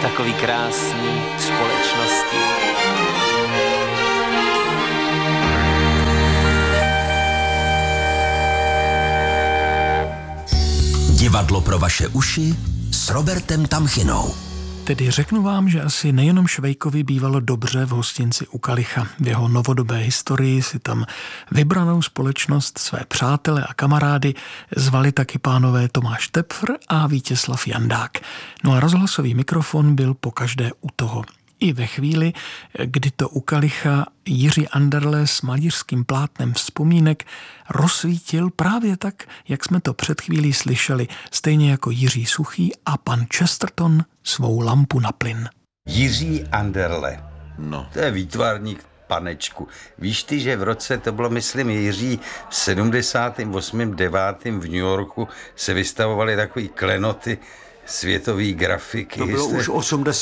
takový krásný společnosti. Divadlo pro vaše uši s Robertem Tamchinou. Tedy řeknu vám, že asi nejenom Švejkovi bývalo dobře v hostinci u Kalicha. V jeho novodobé historii si tam vybranou společnost, své přátele a kamarády zvali taky pánové Tomáš Tepfr a Vítězslav Jandák. No a rozhlasový mikrofon byl pokaždé u toho. I ve chvíli, kdy to u Kalicha Jiří Anderle s malířským plátnem vzpomínek rozsvítil právě tak, jak jsme to před chvílí slyšeli, stejně jako Jiří Suchý a pan Chesterton svou lampu na plyn. Jiří Anderle, to je výtvarník panečku. Víš ty, že v roce, to bylo myslím Jiří v 78. 9. v New Yorku se vystavovaly takový klenoty světový grafiky. To bylo už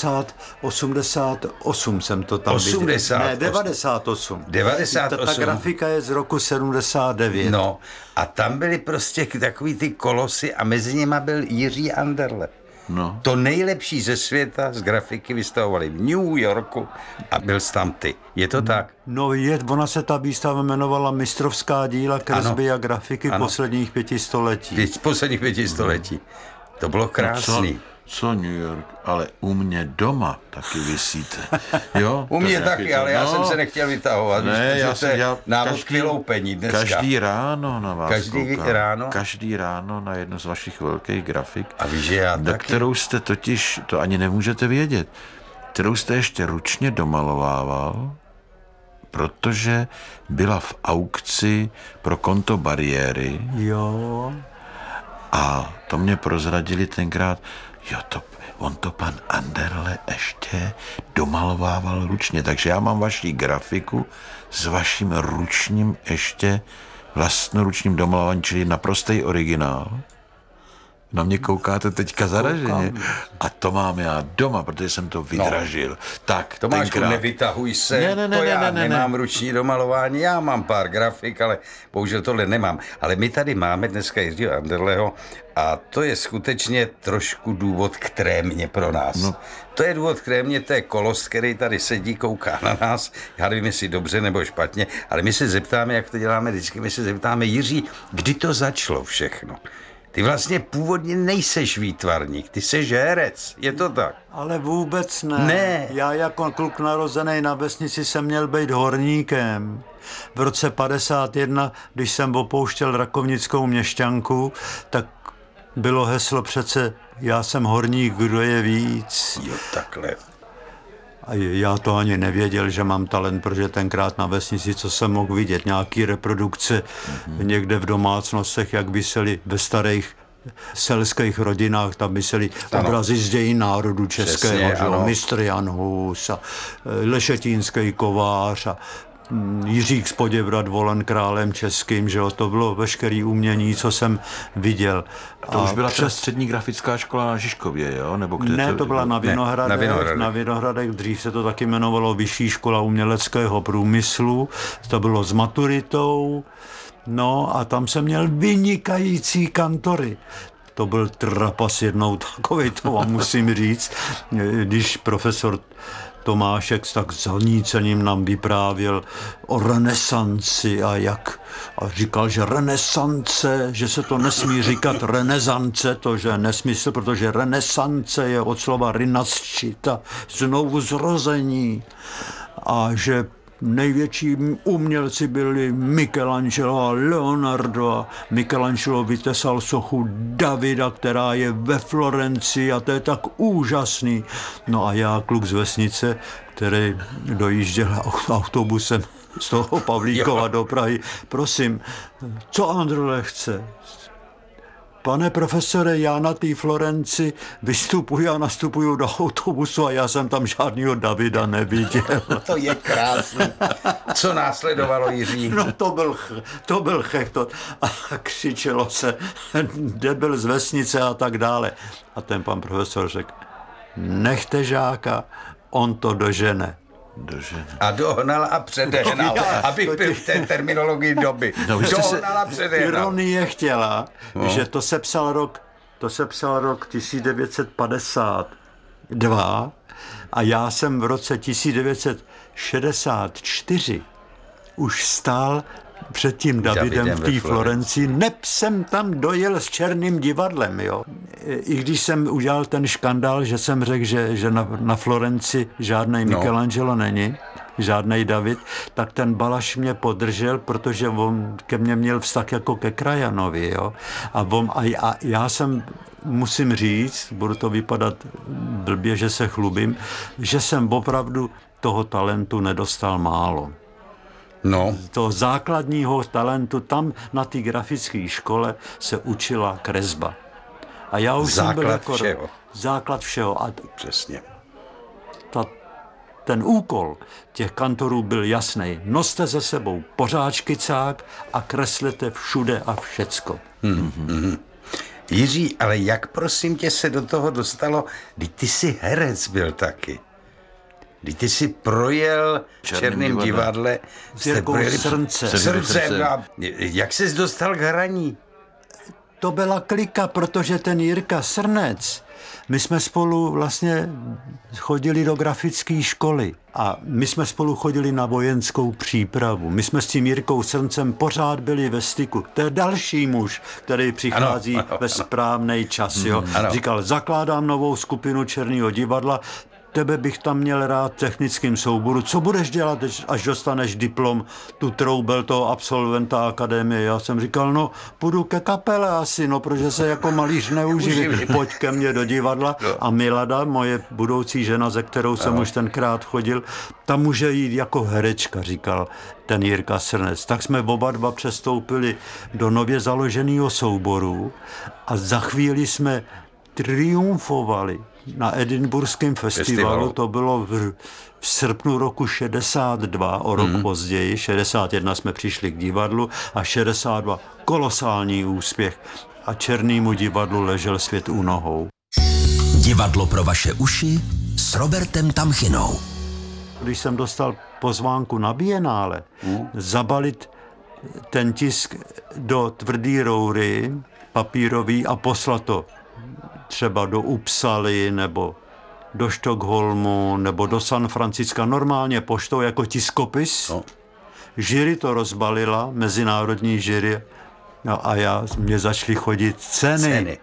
88 jsem to tam 80, viděl. Ne, 98. 98. Ta grafika je z roku 79. No, a tam byly prostě takový ty kolosy a mezi nimi byl Jiří Anderle. No. To nejlepší ze světa z grafiky vystavovali v New Yorku a byl jsi tam ty. Je to tak? No ona se ta výstava jmenovala Mistrovská díla kresby a grafiky posledních 5 století. Posledních 5 století. To bylo krásný. Co New York, ale u mě doma taky visíte. Jo? U mě taky, ale já jsem se nechtěl vytahovat. Ne, já jsem dělal návod k vyloupení dneska. Každý ráno na vás ráno? Každý ráno na jednu z vašich velkých grafik. A víš, že já taky. Kterou jste totiž, to ani nemůžete vědět, kterou jste ještě ručně domalovával, protože byla v aukci pro konto Bariéry. Jo. A to mě prozradili tenkrát, on to pan Anderle ještě domalovával ručně, takže já mám vaši grafiku s vaším ručním ještě vlastnoručním domalováním, čili naprostý originál. Na mě koukáte teďka zaraženě. A to mám já doma, protože jsem to vydražil. No. Tak, Tomášku, nevytahuj se, já nemám ruční domalování, já mám pár grafik, ale bohužel tohle nemám. Ale my tady máme dneska Jiřího Anderleho a to je skutečně trošku důvod k trémě pro nás. No. To je důvod k trémě, to je kolos, který tady sedí, kouká na nás. Já nevím, jestli dobře nebo špatně, ale my se zeptáme, jak to děláme vždycky, my se zeptáme, Jiří, kdy to začalo všechno? Ty vlastně původně nejseš výtvarník, ty seš herec, je to tak? Ale vůbec ne. Ne. Já jako kluk narozený na vesnici jsem měl být horníkem. V roce 51, když jsem opouštěl rakovnickou měšťanku, tak bylo heslo přece já jsem horník, kdo je víc. Jo, takhle. A já to ani nevěděl, že mám talent, protože tenkrát na vesnici, co jsem mohl vidět, nějaký reprodukce někde v domácnostech, jak visely ve starých selských rodinách, tam visely obrazy z dějin národu českého, mistr Jan Hus a Lešetínský kovář a Jiřík z Poděbrad volen králem českým, že jo, to bylo veškerý umění, co jsem viděl. To už byla ta střední grafická škola na Žižkově, jo? Nebo kde ne, to byla na Vinohradech. Na Vinohradech, dřív se to taky jmenovalo Vyšší škola uměleckého průmyslu, to bylo s maturitou, no a tam jsem měl vynikající kantory. To byl trapas jednou takovej, to vám musím říct, když profesor Tomášek s tak zanícením nám vyprávěl o renesanci a říkal, že renesance, že se to nesmí říkat renesance, to že je nesmysl, protože renesance je od slova rinascita, znovu zrození, a že největší umělci byli Michelangelo a Leonardo a Michelangelo vytesal sochu Davida, která je ve Florencii a to je tak úžasný. No a já, kluk z vesnice, který dojížděl autobusem z toho Pavlíkova do Prahy, prosím, co Anderle chce? Pane profesore, já na té Florenci vystupuji a nastupuju do autobusu a já jsem tam žádnýho Davida neviděl. To je krásný. Co následovalo, Jiří? No to byl chechtot a křičelo se debil z vesnice a tak dále. A ten pan profesor řekl, nechte žáka, on to dožene. A dohnal a předehnal, abych byl v té terminologii doby. Dohnal a předehnal. Ironie chtěla, že to sepsal rok 1950. 2 a já jsem v roce 1964 už stál před tím Davidem v té Florencii. Neb jsem tam dojel s Černým divadlem, jo. I když jsem udělal ten škandál, že jsem řekl, že na Florenci žádnej Michelangelo není, žádnej David, tak ten Balaš mě podržel, protože on ke mně měl vztah jako ke krajanovi, jo. A já jsem, musím říct, budu to vypadat blbě, že se chlubím, že jsem opravdu toho talentu nedostal málo. No. Toho základního talentu, tam na té grafické škole se učila kresba. A já už jsem byl jako všeho. Základ všeho. A přesně. Ten úkol těch kantorů byl jasný. Noste ze sebou pořád škicák a kreslete všude a všecko. Jiří, ale jak prosím tě se do toho dostalo, když ty jsi herec byl taky? Když ty jsi projel v Černém divadle, jste projeli Srncem. Jak jsi dostal k hraní? To byla klika, protože ten Jirka Srnec, my jsme spolu vlastně chodili do grafické školy a my jsme spolu chodili na vojenskou přípravu. My jsme s tím Jirkou Srncem pořád byli ve styku. To je další muž, který přichází ve správnej čas. Jo? Říkal, zakládám novou skupinu Černého divadla, tebe bych tam měl rád v technickém souboru. Co budeš dělat, až dostaneš diplom, tu troubel toho absolventa akademie? Já jsem říkal, no, půjdu ke kapele asi, no, protože se jako malíř neuživí. Pojď ke mně do divadla. A Milada, moje budoucí žena, ze kterou jsem už tenkrát chodil, ta může jít jako herečka, říkal ten Jirka Srnec. Tak jsme oba dva přestoupili do nově založeného souboru a za chvíli jsme triumfovali na Edinburghském festivalu. To bylo v srpnu roku 62, o rok později. 61 jsme přišli k divadlu a 62 kolosální úspěch a Černému divadlu ležel svět u nohou. Divadlo pro vaše uši s Robertem Tamchinou. Když jsem dostal pozvánku na Bienále, zabalit ten tisk do tvrdý roury papírový a poslat to třeba do Uppsaly nebo do Stockholmu nebo do San Franciska normálně poštou jako tiskopis. Jury to rozbalila, mezinárodní jury, no a mě začaly chodit ceny.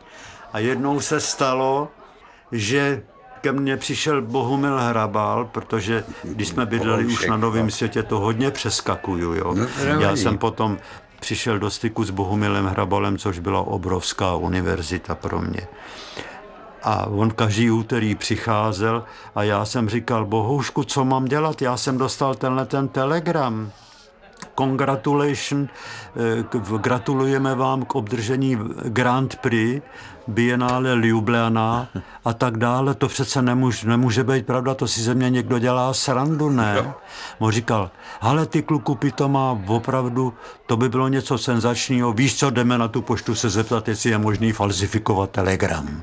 A jednou se stalo, že ke mně přišel Bohumil Hrabal, protože když jsme bydleli už na Novém Světě, to hodně přeskakuju. Jo. Já jsem potom přišel do styku s Bohumilem Hrabalem, což byla obrovská univerzita pro mě. A on každý úterý přicházel a já jsem říkal, Bohoušku, co mám dělat? Já jsem dostal ten telegram. Congratulation, gratulujeme vám k obdržení Grand Prix Biennale Ljubljana a tak dále. To přece nemůže být pravda, to si ze mě někdo dělá srandu, ne? On říkal, ale ty kluku pitomá, opravdu, to by bylo něco senzačního. Víš co, jdeme na tu poštu se zeptat, jestli je možný falzifikovat telegram.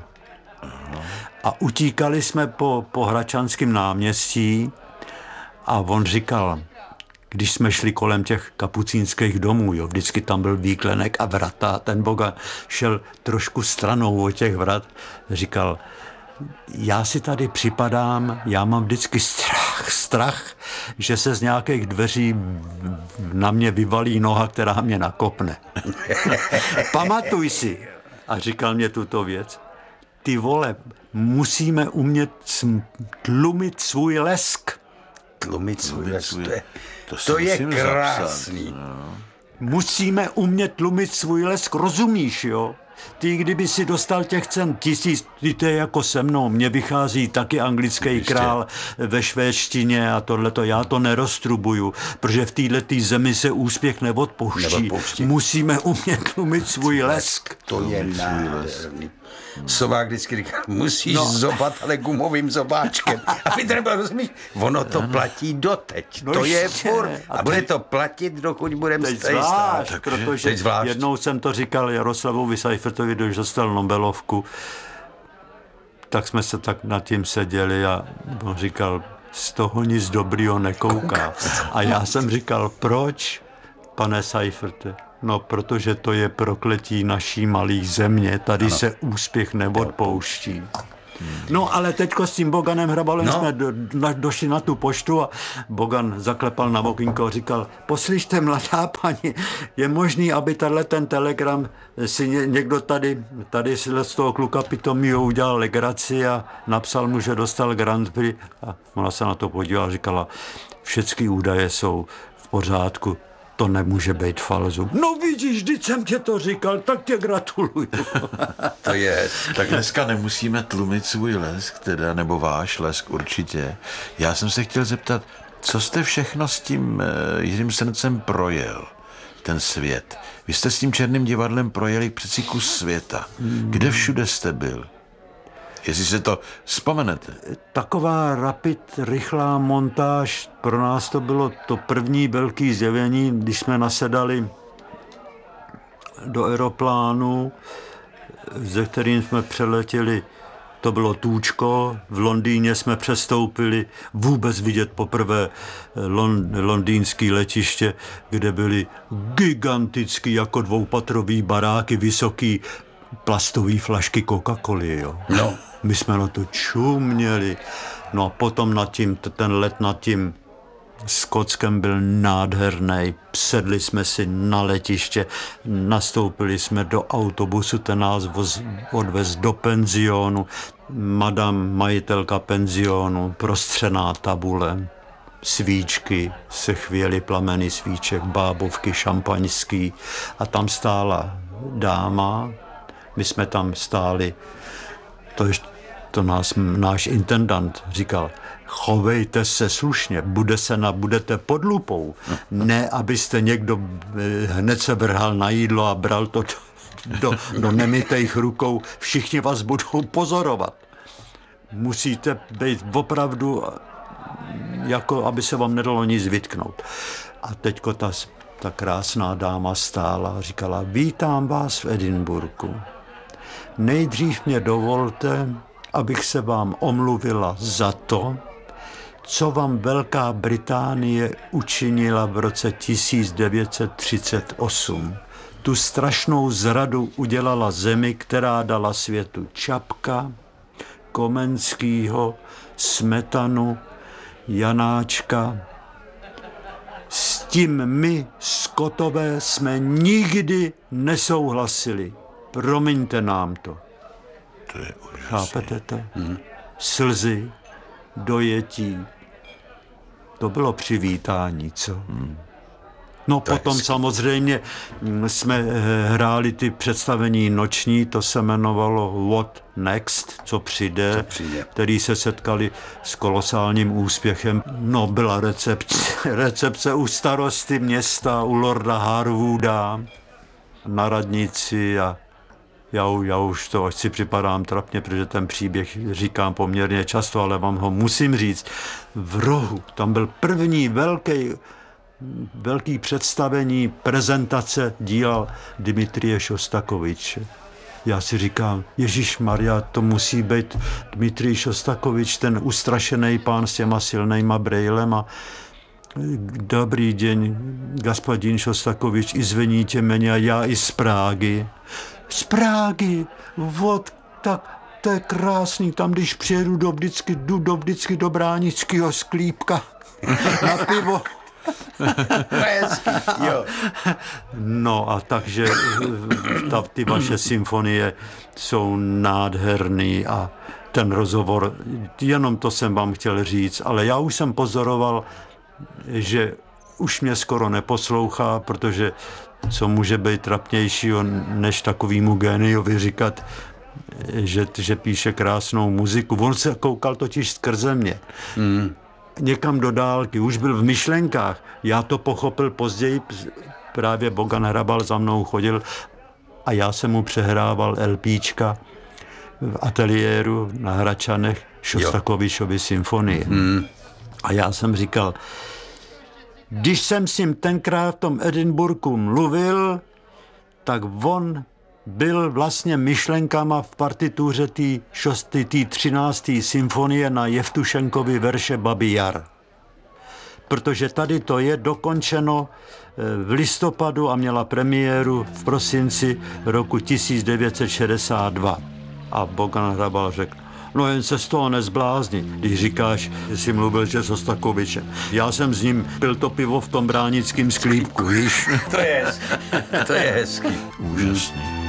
A utíkali jsme po Hradčanském náměstí a on říkal, když jsme šli kolem těch kapucínských domů, jo, vždycky tam byl výklenek a vrata, ten Boga šel trošku stranou od těch vrat, říkal, já si tady připadám, já mám vždycky strach, že se z nějakých dveří na mě vyvalí noha, která mě nakopne. Pamatuj si, a říkal mě tuto věc, ty vole, musíme umět tlumit svůj lesk. Tlumit svůj lesk, to je krásný. Musíme umět tlumit svůj lesk, rozumíš, jo? Ty, kdyby si dostal těch cen 1000, to je jako se mnou, mně vychází taky anglický král ve švédštině a tohleto, já to neroztrubuju, protože v této zemi se úspěch neodpouští. Musíme umět tlumit svůj lesk. To je nádherný. Sovák vždycky říká, musíš zobat, ale gumovým zobáčkem. A vy třeba rozumíš, ono to platí doteď. To je furt. A bude to platit, dokud budeme stát. Protože jednou jsem to říkal Jaroslavovi Seifertovi, když dostal Nobelovku, tak jsme se tak nad tím seděli a on říkal, z toho nic dobrýho nekouká. A já jsem říkal, proč, pane Seiferte? No, protože to je prokletí naší malé země. Tady se úspěch neodpouští. No ale teďko s tím Boganem Hrabalem jsme došli na tu poštu a Bogan zaklepal na okýnko a říkal, poslyšte, mladá paní, je možný, aby ten telegram si někdo tady si z toho kluka pitomího udělal legraci a napsal mu, že dostal Grand Prix. A ona se na to podívala a říkala, všechny údaje jsou v pořádku, to nemůže být falzu. No vidíš, vždyť jsem tě to říkal, tak tě gratuluju. To je. Tak dneska nemusíme tlumit svůj lesk, teda, nebo váš lesk určitě. Já jsem se chtěl zeptat, co jste všechno s tím Jiřím Srncem projel, ten svět? Vy jste s tím Černým divadlem projeli přeci kus světa. Kde všude jste byl? Jestli se to vzpomenete. Taková rychlá montáž, pro nás to bylo to první velké zjevení, když jsme nasedali do aeroplánu, ze kterým jsme přeletěli, to bylo Tůčko, v Londýně jsme přestoupili vůbec vidět poprvé londýnský letiště, kde byly gigantický jako dvoupatrový baráky, vysoký plastový flašky Coca-Coly, jo. No. My jsme na to čuměli. No a potom ten let nad tím Skotskem byl nádherný. Sedli jsme si na letiště, nastoupili jsme do autobusu, ten nás odvez do penzionu. Madam majitelka penzionu, prostřená tabule, svíčky, se chvěly plameny svíček, bábovky šampaňský a tam stála dáma, my jsme tam stáli, to náš intendant říkal, chovejte se slušně, budete pod lupou, ne, abyste někdo hned se vrhal na jídlo a bral to do nemytejch rukou, všichni vás budou pozorovat. Musíte být opravdu, jako aby se vám nedalo nic vytknout. A teďko ta krásná dáma stála a říkala, vítám vás v Edinburghu. Nejdřív mě dovolte, abych se vám omluvila za to, co vám Velká Británie učinila v roce 1938. Tu strašnou zradu udělala zemi, která dala světu Čapka, Komenskýho, Smetanu, Janáčka. S tím my, Skotové, jsme nikdy nesouhlasili. Promiňte nám to. To je úžasný. Chápete to? Slzy, dojetí. To bylo přivítání, co? No to potom samozřejmě jsme hráli ty představení noční, to se jmenovalo What Next, co přijde, který se setkali s kolosálním úspěchem. No byla recepce u starosty města, u lorda Harwooda, na radnici a já už to, ať si připadám trapně, protože ten příběh říkám poměrně často, ale vám ho musím říct. V rohu, tam byl první velký představení, prezentace díla Dmitrije Šostakoviče. Já si říkám, Ježišmarja, to musí být Dmitrij Šostakovič, ten ustrašený pán s těma silnejma brejlema. Dobrý den, gospodin Šostakovič, izveníte mě, já i z Prágy. Z Prágy, tak to je krásný, tam když přijedu jdu vždycky do bránického sklípka na pivo. Jo. No a takže ty vaše symfonie jsou nádherný a ten rozhovor, jenom to jsem vám chtěl říct, ale já už jsem pozoroval, že už mě skoro neposlouchá, protože co může být trapnějšího, než takovýmu géniovi říkat, že píše krásnou muziku. On se koukal totiž skrze mě. Někam do dálky, už byl v myšlenkách. Já to pochopil později, právě Bogan Hrabal za mnou chodil a já jsem mu přehrával LPčka v ateliéru na Hračanech Šostakovičovy symfonie. A já jsem říkal, když jsem s ním tenkrát v tom Edinburghu mluvil, tak on byl vlastně myšlenkama v partituře té 13. symfonie na Jevtušenkovy verše Babí Jar. Protože tady to je dokončeno v listopadu a měla premiéru v prosinci roku 1962. A Bogan Hrabal řekl, No jen se z toho nezblázni, když říkáš, že jsi mluvil, že s Ostakovičem. Já jsem s ním pil to pivo v tom bránickém sklípku, víš? To je hezký. Úžasný.